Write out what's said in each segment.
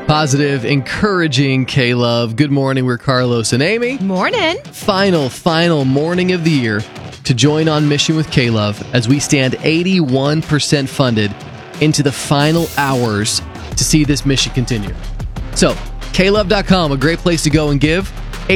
Positive, encouraging K-Love. Good morning. We're Carlos and Amy. Morning. Final morning of the year to join on mission with K-Love as we stand 81% funded into the final hours to see this mission continue. So, klove.com, a great place to go and give.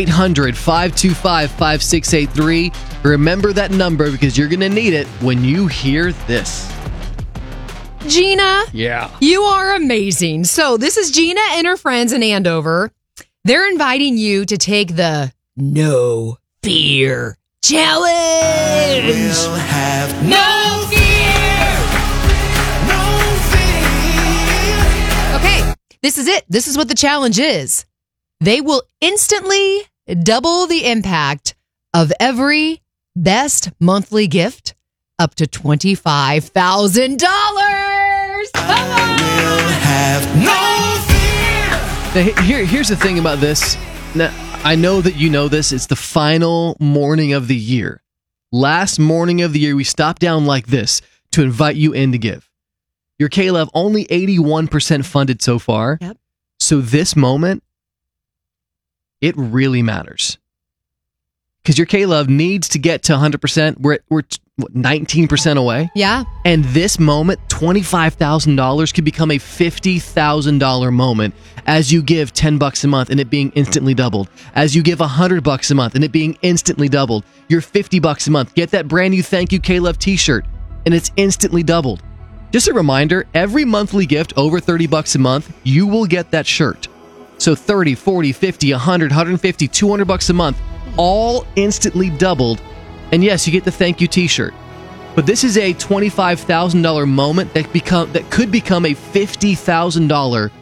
800-525-5683. Remember that number because you're going to need it when you hear this. Gina. Yeah. You are amazing. So this is Gina and her friends in Andover. They're inviting you to take the No Fear Challenge. I will have no fear. Okay, this is it. This is what the challenge is. They will instantly double the impact of every best monthly gift up to $25,000. Now, here's the thing about this. Now, I know that you know this. It's the final morning of the year. Last morning of the year, we stopped down like this to invite you in to give. Your K-Love only 81% funded so far. Yep. So this moment, it really matters. Because your K-Love needs to get to 100%. We're 19% away. Yeah. And this moment, $25,000 could become a $50,000 moment as you give $10 a month and it being instantly doubled. As you give $100 a month and it being instantly doubled. Your $50 a month. Get that brand new Thank You K-Love t-shirt and it's instantly doubled. Just a reminder, every monthly gift over $30 a month, you will get that shirt. So 30, 40, 50, 100, 150, $200 a month, all instantly doubled. And yes, you get the thank you t-shirt. But this is a $25,000 moment that could become a $50,000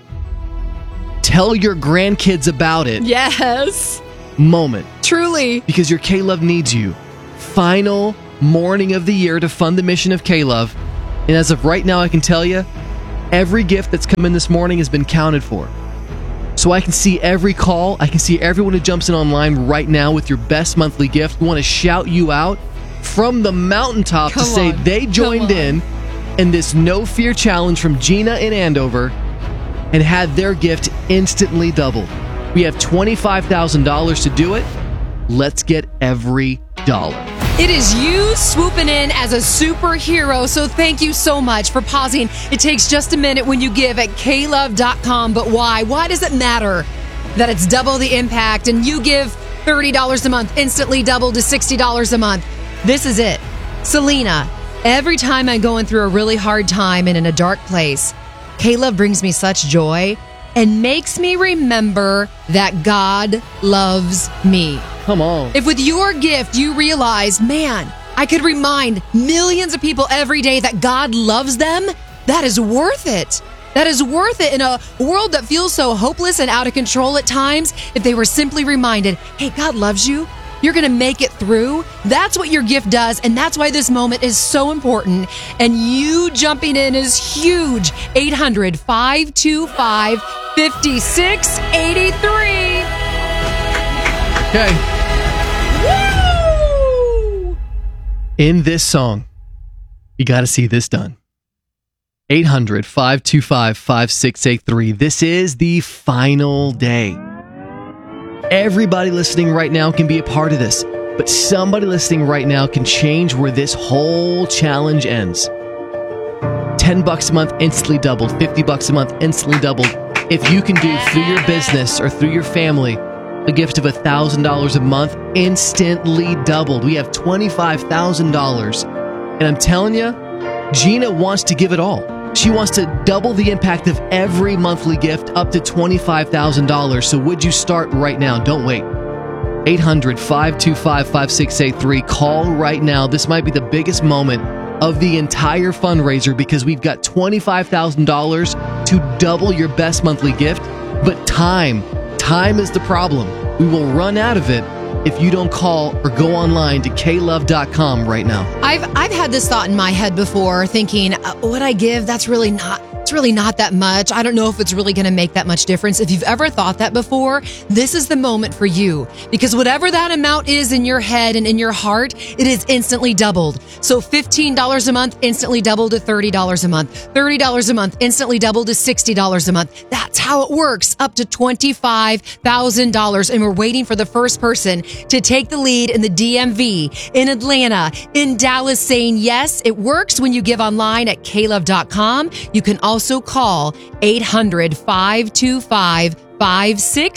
tell your grandkids about it Yes. moment. Truly. Because your K-Love needs you. Final morning of the year to fund the mission of K-Love. And as of right now, I can tell you, every gift that's come in this morning has been counted for. So I can see every call. I can see everyone who jumps in online right now with your best monthly gift. We want to shout you out from the mountaintop to say they joined in this No Fear Challenge from Gina in Andover and had their gift instantly doubled. We have $25,000 to do it. Let's get every dollar. It is you swooping in as a superhero, so thank you so much for pausing. It takes just a minute when you give at klove.com, but why? Why does it matter that it's double the impact and you give $30 a month, instantly double to $60 a month? This is it. Selena, every time I'm going through a really hard time and in a dark place, K-Love brings me such joy and makes me remember that God loves me. Come on. If with your gift you realize, man, I could remind millions of people every day that God loves them, that is worth it. That is worth it in a world that feels so hopeless and out of control at times. If they were simply reminded, hey, God loves you. You're going to make it through. That's what your gift does, and that's why this moment is so important. And you jumping in is huge. 800-525-5683. Okay. Woo! In this song, you got to see this done. 800-525-5683. This is the final day. Everybody listening right now can be a part of this, but somebody listening right now can change where this whole challenge ends. $10 a month instantly doubled, $50 a month instantly doubled. If you can do through your business or through your family a gift of $1,000 a month, instantly doubled. We have $25,000. And I'm telling you, Gina wants to give it all. She wants to double the impact of every monthly gift up to $25,000. So would you start right now? Don't wait. 800-525-5683. Call right now. This might be the biggest moment of the entire fundraiser because we've got $25,000 to double your best monthly gift. But time is the problem. We will run out of it if you don't call or go online to klove.com right now. I've had this thought in my head before, thinking, what I give, that's really not it's really not that much. I don't know if it's really going to make that much difference. If you've ever thought that before, this is the moment for you, because whatever that amount is in your head and in your heart, it is instantly doubled. So $15 a month, instantly doubled to $30 a month. $30 a month, instantly doubled to $60 a month. That's how it works, up to $25,000. And we're waiting for the first person to take the lead in the DMV, in Atlanta, in Dallas, saying, yes, it works when you give online at klove.com. You can also call 800-525-56